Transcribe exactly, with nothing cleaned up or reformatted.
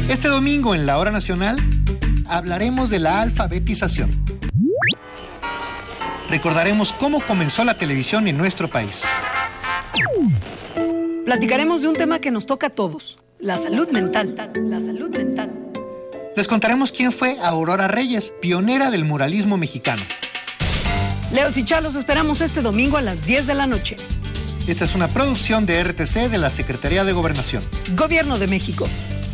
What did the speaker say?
Este domingo en la Hora Nacional hablaremos de la alfabetización. Recordaremos cómo comenzó la televisión en nuestro país. Platicaremos de un tema que nos toca a todos, la salud mental. La salud mental. Les contaremos quién fue Aurora Reyes, pionera del muralismo mexicano. Leos y Cha, los esperamos este domingo a las diez de la noche. Esta es una producción de R T C de la Secretaría de Gobernación. Gobierno de México.